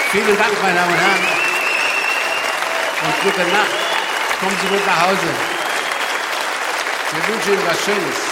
Vielen Dank, meine Damen und Herren. Und gute Nacht. Kommen Sie gut nach Hause. Wir wünschen Ihnen was Schönes.